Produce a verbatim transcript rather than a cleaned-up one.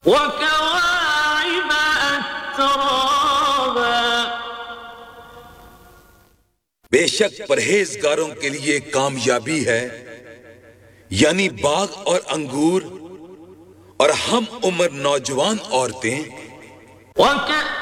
وكواعب أترابا। बेशक परहेजगारों के लिए कामयाबी है, यानी बाग और अंगूर और हम उम्र नौजवान औरतें।